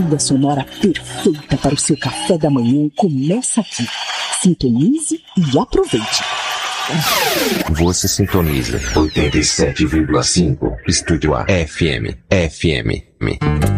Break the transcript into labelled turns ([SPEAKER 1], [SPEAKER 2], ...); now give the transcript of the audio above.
[SPEAKER 1] trilha sonora perfeita para o seu café da manhã começa aqui. Sintonize e aproveite.
[SPEAKER 2] Você sintoniza 87,5 Estúdio A FM.